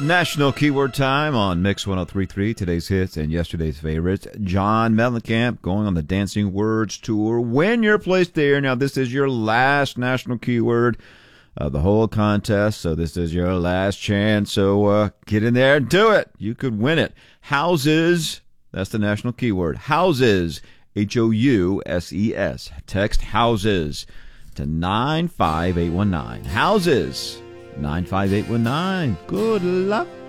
National Keyword Time on Mix 103.3, today's hits and yesterday's favorites. John Mellencamp going on the Dancing Words Tour. Win your place there. Now, this is your last national keyword of the whole contest, so this is your last chance. So get in there and do it. You could win it. Houses, that's the national keyword. Houses, Houses. Text houses to 95819. Houses. 95819. Good luck.